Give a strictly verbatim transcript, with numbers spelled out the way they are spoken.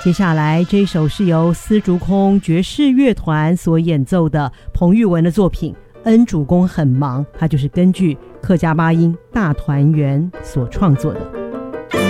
接下来这一首是由丝竹空爵士乐团所演奏的彭玉文的作品《恩主公很忙》，它就是根据客家八音大团圆所创作的。